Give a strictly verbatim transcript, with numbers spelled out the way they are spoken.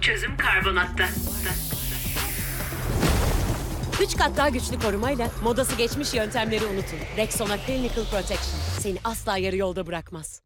Çözüm karbonatta. Üç kat daha güçlü korumayla modası geçmiş yöntemleri unutun. Rexona Clinical Protection seni asla yarı yolda bırakmaz.